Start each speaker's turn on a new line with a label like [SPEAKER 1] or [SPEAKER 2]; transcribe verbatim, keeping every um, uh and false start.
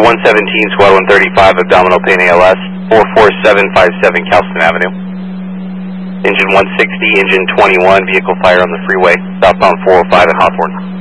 [SPEAKER 1] Engine one seventeen, Squad one thirty-five, abdominal pain A L S, four four seven five seven Calston Avenue. Engine one sixty, engine twenty-one, vehicle fire on the freeway, southbound four oh five at Hawthorne.